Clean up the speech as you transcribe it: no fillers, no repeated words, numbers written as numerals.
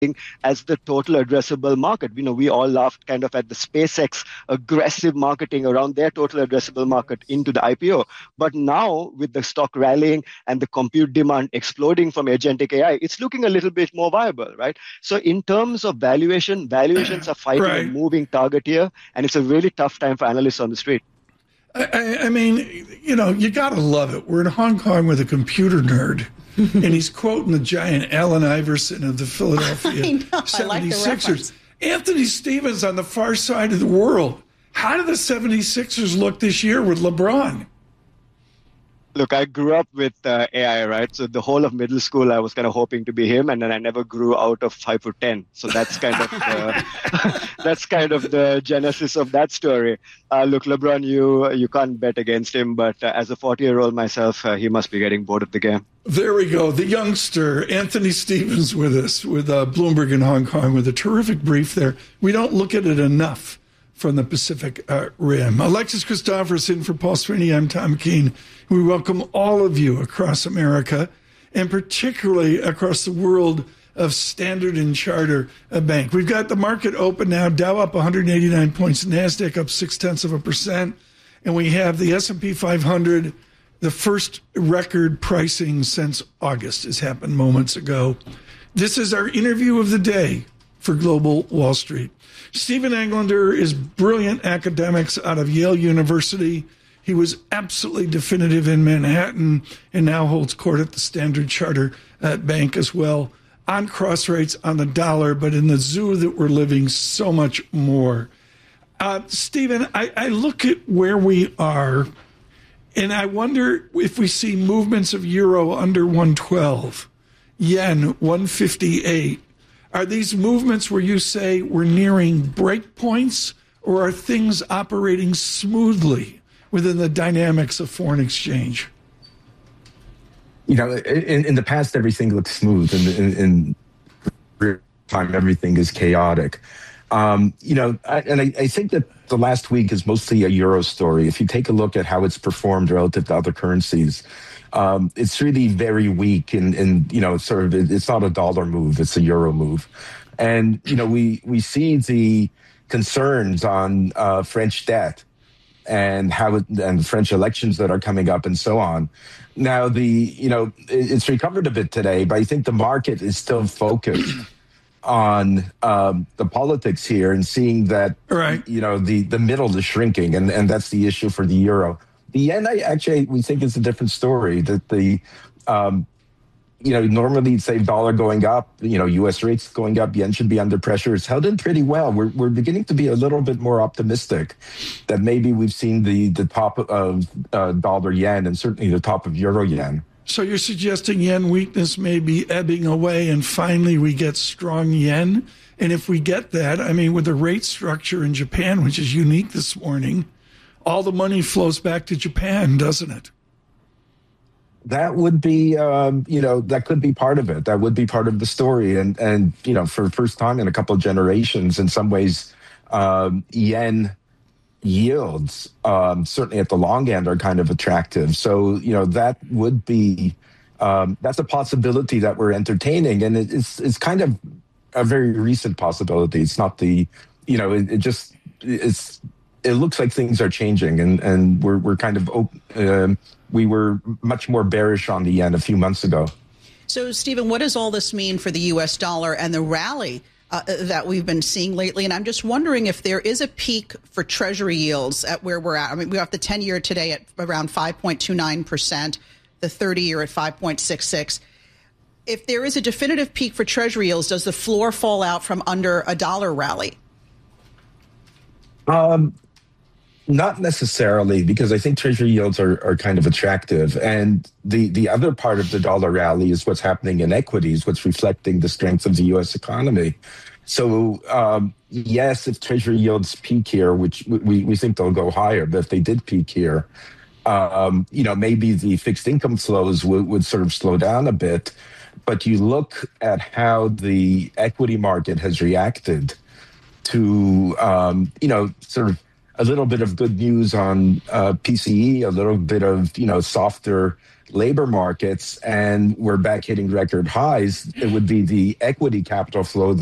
as the total addressable market. We all laughed kind of at the SpaceX aggressive marketing around their total addressable market into the IPO. But now with the stock rallying and the compute demand exploding from agentic AI, it's looking a little bit more viable, right? So in terms of valuations are fighting a moving target here, and it's a really tough time for analysts on the street. I mean, you got to love it. We're in Hong Kong with a computer nerd, and he's quoting the giant Allen Iverson of the Philadelphia 76ers. Anthony Stevens on the far side of the world. How do the 76ers look this year with LeBron? Look, I grew up with AI, right? So the whole of middle school, I was kind of hoping to be him, and then I never grew out of 5'10". So that's kind of the genesis of that story. Look, LeBron, you can't bet against him, but as a 40-year-old myself, he must be getting bored of the game. There we go. The youngster, Anthony Stevens, with us, with Bloomberg in Hong Kong, with a terrific brief there. We don't look at it enough from the Pacific Rim. Alexis Christopherson for Paul Sweeney. I'm Tom Keene. We welcome all of you across America, and particularly across the world of Standard & Chartered Bank. We've got the market open now, Dow up 189 points, NASDAQ up 0.6%, and we have the S&P 500, the first record pricing since August has happened moments ago. This is our interview of the day for Global Wall Street. Stephen Englander is brilliant academics out of Yale University. He was absolutely definitive in Manhattan and now holds court at the Standard Chartered Bank as well. On cross rates, on the dollar, but in the zoo that we're living, so much more. Stephen, I look at where we are, and I wonder if we see movements of euro under 112, yen 158. Are these movements where you say we're nearing break points, or are things operating smoothly within the dynamics of foreign exchange? In the past, everything looks smooth. In real time, everything is chaotic. I think that the last week is mostly a euro story. If you take a look at how it's performed relative to other currencies, it's really very weak, and it's not a dollar move, it's a euro move. And we see the concerns on French debt and and French elections that are coming up and so on. Now it's recovered a bit today, but I think the market is still focused on the politics here and seeing that the middle is shrinking, and that's the issue for the euro. The yen, we think is a different story. That normally say dollar going up, U.S. rates going up, yen should be under pressure. It's held in pretty well. We're beginning to be a little bit more optimistic that maybe we've seen the top of dollar yen and certainly the top of euro yen. So you're suggesting yen weakness may be ebbing away and finally we get strong yen? And if we get that, with the rate structure in Japan, which is unique this morning, all the money flows back to Japan, doesn't it? That would be, that could be part of it. That would be part of the story. And for the first time in a couple of generations, in some ways, yen yields, certainly at the long end, are kind of attractive. So, that would be, that's a possibility that we're entertaining. And it's kind of a very recent possibility. It's not it looks like things are changing, and we're kind of we were much more bearish on the yen a few months ago. So, Stephen, what does all this mean for the U.S. dollar and the rally that we've been seeing lately? And I'm just wondering if there is a peak for Treasury yields at where we're at. We have the 10-year today at around 5.29%, the 30-year at 5.66%. If there is a definitive peak for Treasury yields, does the floor fall out from under a dollar rally? Not necessarily, because I think Treasury yields are kind of attractive. And the other part of the dollar rally is what's happening in equities, what's reflecting the strength of the U.S. economy. So, yes, if Treasury yields peak here, which we think they'll go higher, but if they did peak here, maybe the fixed income flows would sort of slow down a bit. But you look at how the equity market has reacted to, sort of a little bit of good news on PCE, a little bit of, softer labor markets and we're back hitting record highs, it would be the equity capital flow